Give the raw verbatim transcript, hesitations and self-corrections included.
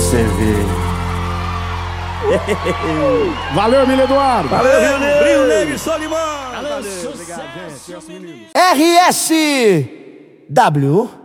você ver. Valeu, Emílio Eduardo. Valeu, Rio Negro. Rio Negro e Solimão. Valeu, obrigado, gente. R S W